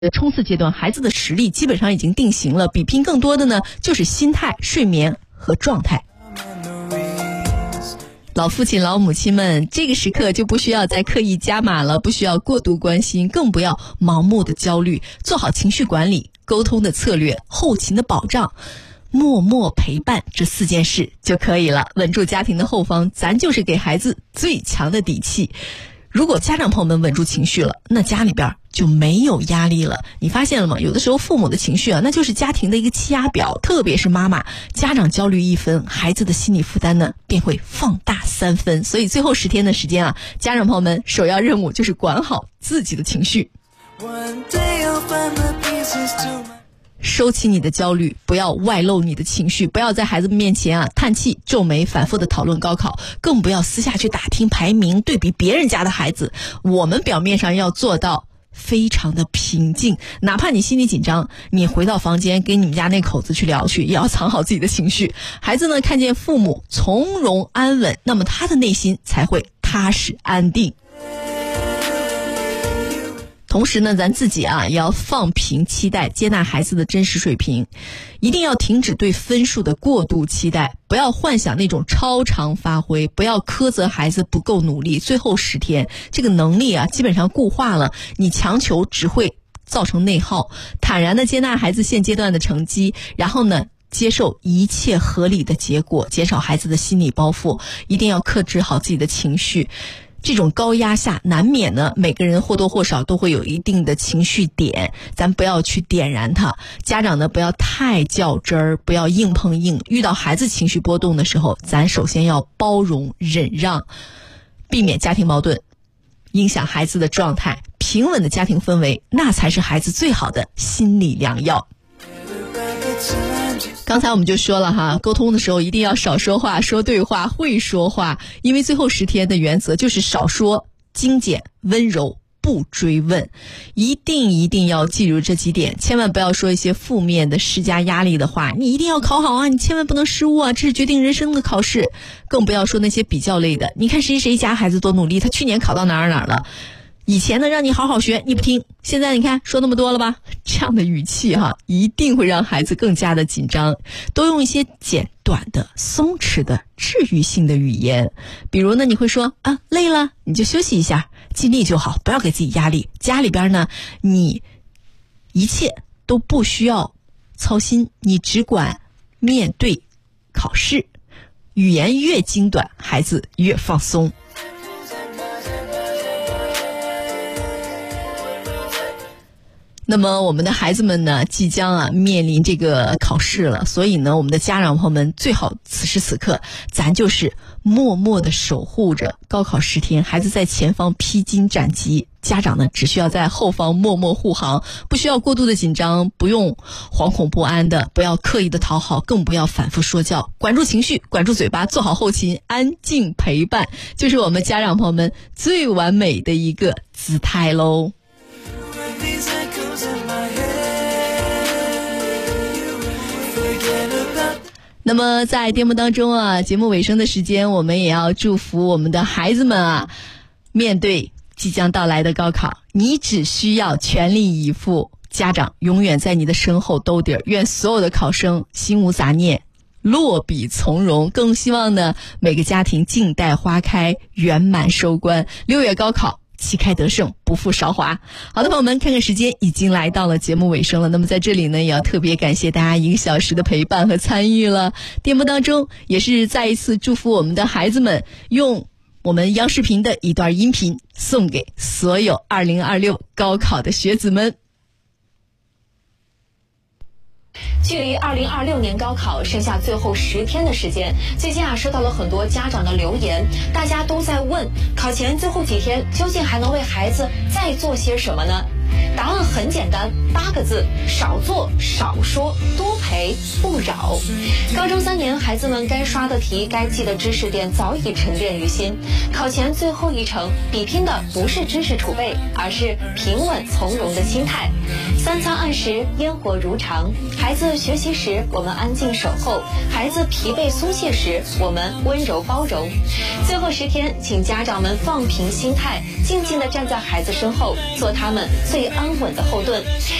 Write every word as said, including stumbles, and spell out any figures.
冲刺阶段，孩子的实力基本上已经定型了，比拼更多的呢就是心态、睡眠和状态。老父亲老母亲们，这个时刻就不需要再刻意加码了，不需要过度关心，更不要盲目的焦虑，做好情绪管理、沟通的策略、后勤的保障，默默陪伴，这四件事就可以了。稳住家庭的后方，咱就是给孩子最强的底气。如果家长朋友们稳住情绪了，那家里边就没有压力了。你发现了吗？有的时候父母的情绪啊，那就是家庭的一个气压表，特别是妈妈，家长焦虑一分，孩子的心理负担呢便会放大三分。所以最后十天的时间啊，家长朋友们首要任务就是管好自己的情绪。收起你的焦虑，不要外露你的情绪，不要在孩子们面前啊叹气皱眉，反复的讨论高考，更不要私下去打听排名，对比别人家的孩子。我们表面上要做到非常的平静，哪怕你心里紧张，你回到房间跟你们家那口子去聊去，也要藏好自己的情绪。孩子呢看见父母从容安稳，那么他的内心才会踏实安定。同时呢，咱自己啊也要放平期待，接纳孩子的真实水平，一定要停止对分数的过度期待，不要幻想那种超常发挥，不要苛责孩子不够努力。最后十天，这个能力啊基本上固化了，你强求只会造成内耗。坦然的接纳孩子现阶段的成绩，然后呢接受一切合理的结果，减少孩子的心理包袱，一定要克制好自己的情绪。这种高压下难免呢，每个人或多或少都会有一定的情绪点，咱不要去点燃它。家长呢不要太较真儿，不要硬碰硬。遇到孩子情绪波动的时候，咱首先要包容忍让，避免家庭矛盾影响孩子的状态。平稳的家庭氛围，那才是孩子最好的心理良药。刚才我们就说了哈，沟通的时候一定要少说话，说对话，会说话。因为最后十天的原则就是少说、精简、温柔，不追问。一定一定要记住这几点，千万不要说一些负面的施加压力的话。你一定要考好啊，你千万不能失误啊，这是决定人生的考试。更不要说那些比较类的，你看谁谁家孩子多努力，他去年考到哪儿哪儿了。以前呢让你好好学你不听，现在你看说那么多了吧，这样的语气哈，一定会让孩子更加的紧张。多用一些简短的松弛的治愈性的语言，比如呢你会说啊累了你就休息一下，尽力就好，不要给自己压力。家里边呢你一切都不需要操心，你只管面对考试。语言越精短，孩子越放松。那么我们的孩子们呢即将啊面临这个考试了，所以呢我们的家长朋友们最好此时此刻咱就是默默的守护着。高考十天，孩子在前方披荆斩棘，家长呢只需要在后方默默护航，不需要过度的紧张，不用惶恐不安的，不要刻意的讨好，更不要反复说教，管住情绪，管住嘴巴，做好后勤，安静陪伴，就是我们家长朋友们最完美的一个姿态喽。那么在节目当中啊，节目尾声的时间，我们也要祝福我们的孩子们啊，面对即将到来的高考，你只需要全力以赴，家长永远在你的身后兜底儿。愿所有的考生心无杂念，落笔从容，更希望呢每个家庭静待花开，圆满收官。六月高考旗开得胜，不负韶华。好的朋友们，看看时间已经来到了节目尾声了，那么在这里呢也要特别感谢大家一个小时的陪伴和参与了。节目当中也是再一次祝福我们的孩子们，用我们央视频的一段音频送给所有二零二六高考的学子们。 距离二零二六年高考剩下最后十天的时间，最近啊收到了很多家长的留言，大家都在问，考前最后几天究竟还能为孩子再做些什么呢？答案很简单，八个字：少做少说，多陪不扰。高中三年，孩子们该刷的题，该记的知识点早已沉淀于心。考前最后一程，比拼的不是知识储备，而是平稳从容的心态。三餐按时，烟火如常。孩子学习时，我们安静守候；孩子疲惫松懈时，我们温柔包容。最后十天，请家长们放平心态，静静地站在孩子身后，做他们最最安稳的后盾。